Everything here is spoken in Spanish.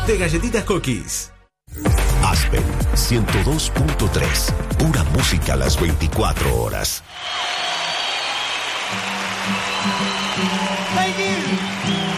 de galletitas Cookies. Aspen 102.3. Pura música a las 24 horas.